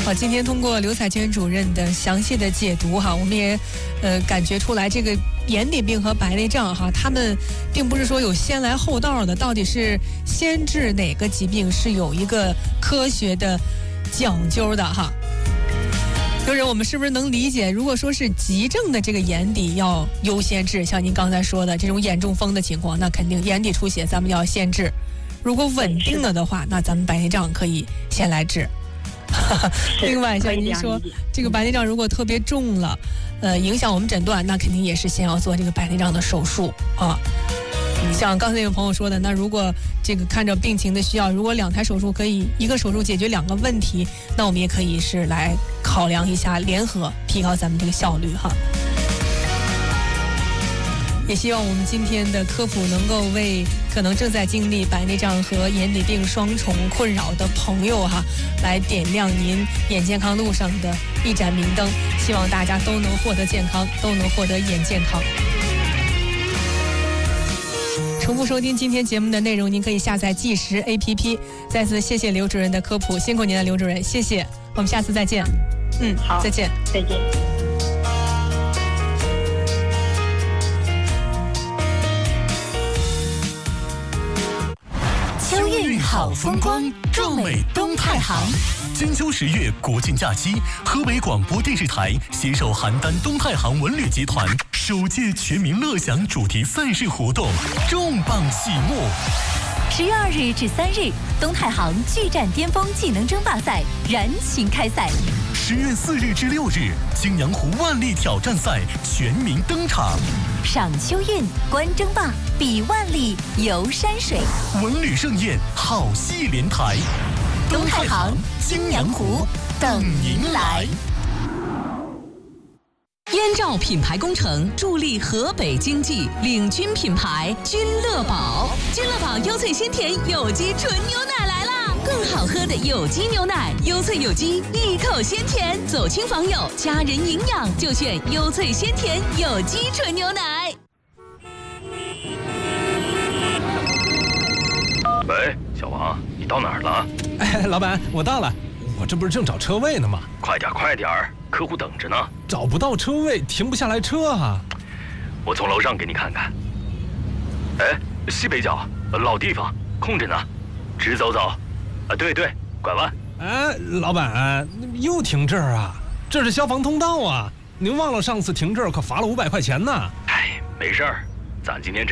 好，今天通过刘彩娟主任的详细的解读哈，我们也感觉出来这个眼底病和白内障哈，他们并不是说有先来后到的，到底是先治哪个疾病是有一个科学的讲究的哈。就是我们是不是能理解，如果说是急症的这个眼底要优先治，像您刚才说的这种眼中风的情况，那肯定眼底出血咱们要先治。如果稳定了的话，那咱们白内障可以先来治。另外，像您说，这个白内障如果特别重了，影响我们诊断，那肯定也是先要做这个白内障的手术啊。像刚才有朋友说的，那如果这个看着病情的需要，如果2台手术可以一个手术解决2个问题，那我们也可以是来考量一下联合提高咱们这个效率哈。也希望我们今天的科普能够为可能正在经历白内障和眼底病双重困扰的朋友哈，来点亮您眼健康路上的一盏明灯。希望大家都能获得健康，都能获得眼健康。重复收听今天节目的内容，您可以下载计时 APP。再次谢谢刘主任的科普，辛苦您了，刘主任，谢谢。我们下次再见。 好， 再见， 再见。 秋韵好风光，壮美东太行。金秋10月国庆假期，河北广播电视台携手邯郸东太行文旅集团首届全民乐享主题赛事活动重磅启幕。 10月2日至3日，东太行巨战巅峰技能争霸赛燃情开赛。 10月4日至6日，青阳湖万历挑战赛全民登场。 赏秋韵，观争霸，比万历，游山水， 文旅盛宴，好戏连台。 东太行，青阳湖，等您来。 燕赵品牌工程助力河北经济，领军品牌君乐宝。君乐宝优萃鲜甜有机纯牛奶来啦！更好喝的有机牛奶，优萃有机，一口鲜甜，走亲访友，家人营养就选优萃鲜甜有机纯牛奶。 喂，小王，你到哪儿了？ 哎，老板，我到了，我这不是正找车位呢吗？ 快点，客户等着呢。 找不到车位，停不下来车啊。 我从楼上给你看看。哎，西北角，老地方，空着呢，直走走。对，拐弯。 哎，老板，又停这儿啊？这是消防通道啊！您忘了上次停这儿可罚了500块钱呢。 哎，没事儿，咱今天